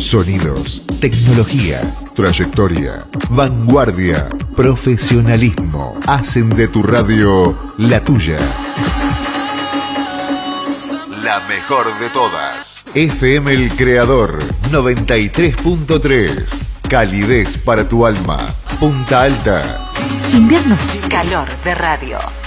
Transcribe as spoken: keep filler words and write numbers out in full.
Sonidos, tecnología, trayectoria, vanguardia, profesionalismo hacen de tu radio la tuya. La mejor de todas. F M El Creador noventa y tres punto tres. Calidez para tu alma. Punta Alta. Invierno. Calor de radio.